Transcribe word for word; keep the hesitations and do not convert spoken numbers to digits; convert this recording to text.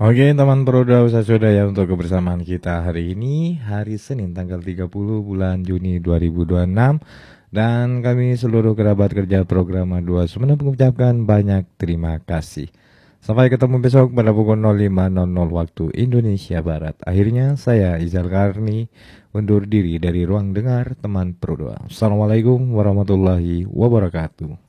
Oke teman Peroda Usaha Swadaya, untuk kebersamaan kita hari ini hari Senin tanggal tiga puluh bulan Juni dua ribu dua puluh enam, dan kami seluruh kerabat kerja program dua Sumeneb mengucapkan banyak terima kasih. Sampai ketemu besok pada pukul nol lima nol nol waktu Indonesia Barat. Akhirnya saya Izal Karni undur diri dari ruang dengar teman Peroda. Assalamualaikum warahmatullahi wabarakatuh.